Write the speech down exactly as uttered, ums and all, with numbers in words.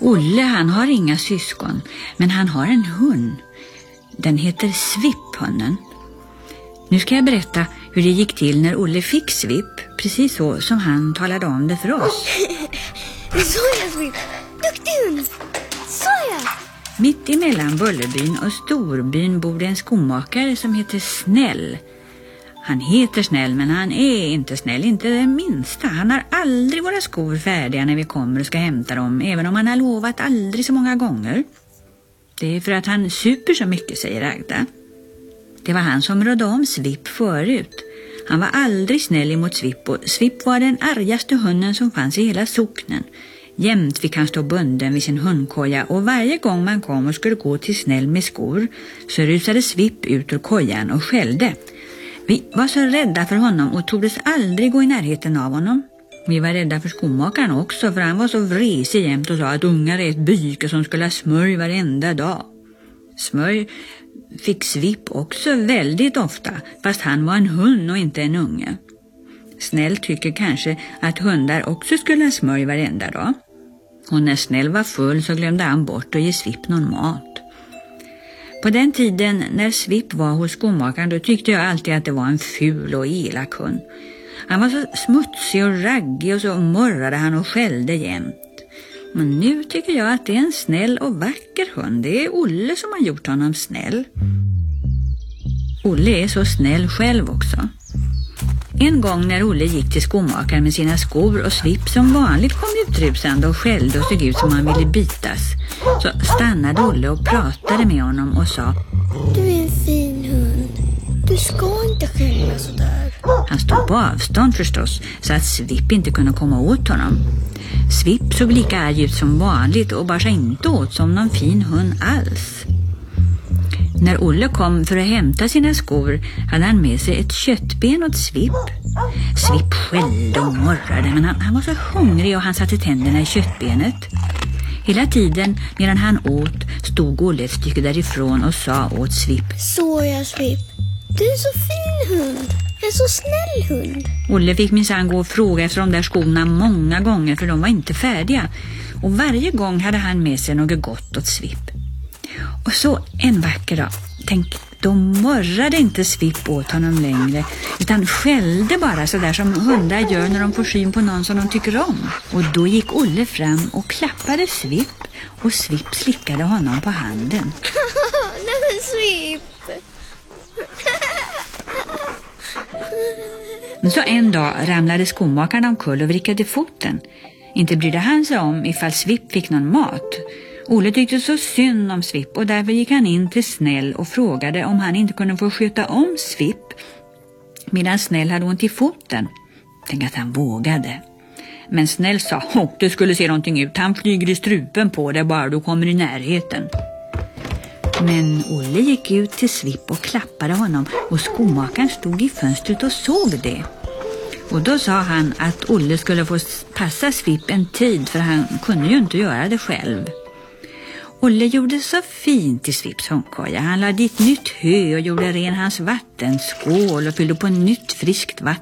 Olle, han har inga syskon, men han har en hund. Den heter Svipp-hunden. Nu ska jag berätta hur det gick till när Olle fick Svipp, precis så som han talade om det för oss. Såja, Svipp! Duktig hund! Såja! Mitt emellan Bullerbyn och Storbyn bor en skomakare som heter Snäll. Han heter Snäll, men han är inte snäll, inte det minsta. Han har aldrig våra skor färdiga när vi kommer och ska hämta dem, även om han har lovat aldrig så många gånger. Det är för att han super så mycket, säger Agda. Det var han som rådde om Svipp förut. Han var aldrig snäll emot Svipp, och Svipp var den argaste hunden som fanns i hela socknen. Jämt fick han stå bunden vid sin hundkoja, och varje gång man kom och skulle gå till Snäll med skor så rusade Svipp ut ur kojan och skällde. Vi var så rädda för honom och tordes aldrig gå i närheten av honom. Vi var rädda för skomakaren också, för han var så vresig jämt och sa att ungar är ett byke som skulle ha smörj varenda dag. Smörj fick Svipp också väldigt ofta, fast han var en hund och inte en unge. Snäll tycker kanske att hundar också skulle ha smörj varenda dag. Och när Snäll var full så glömde han bort att ge Svipp någon mat. På den tiden när Svipp var hos skomakaren, då tyckte jag alltid att det var en ful och elak hund. Han var så smutsig och raggig, och så morrade han och skällde jämt. Men nu tycker jag att det är en snäll och vacker hund. Det är Olle som har gjort honom snäll. Olle är så snäll själv också. En gång när Olle gick till skomakaren med sina skor och Svipp som vanligt kom utrusande och skällde och såg ut som han ville bitas, så stannade Olle och pratade med honom och sa: Du är en fin hund. Du ska inte skälla så där. Han stod på avstånd förstås, så att Svipp inte kunde komma åt honom. Svipp såg lika arg ut som vanligt och bara inte åt som någon fin hund alls. När Olle kom för att hämta sina skor hade han med sig ett köttben åt Svipp. Svipp skällde och morrade, men han, han var så hungrig och han satte tänderna i köttbenet. Hela tiden medan han åt stod Olle ett stycke därifrån och sa åt Svipp: Såja, Svipp, du är så fin hund. En så snäll hund. Olle fick minsann gå och fråga efter de där skorna många gånger, för de var inte färdiga. Och varje gång hade han med sig något gott åt Svipp. Och så en vacker dag, tänk, då morrade inte Svipp åt honom längre, utan skällde bara så där som hundar gör när de får syn på någon som de tycker om. Och då gick Olle fram och klappade Svipp, och Svipp slickade honom på handen. Nej men Svipp. Men så en dag ramlade skomakaren omkull och vrickade foten. Inte brydde han sig om ifall Svipp fick någon mat. Olle tyckte så synd om Svipp, och därför gick han in till Snäll och frågade om han inte kunde få sköta om Svipp medan Snäll hade ont i foten. Tänk att han vågade. Men Snäll sa: oh, det skulle se någonting ut. Han flyger i strupen på det bara du kommer i närheten. Men Olle gick ut till Svipp och klappade honom, och skomakaren stod i fönstret och såg det. Och då sa han att Olle skulle få passa Svipp en tid, för han kunde ju inte göra det själv. Olle gjorde så fint i Svipps hundkoja. Han lade dit nytt hö och gjorde ren hans vattenskål och fyllde på nytt friskt vatten.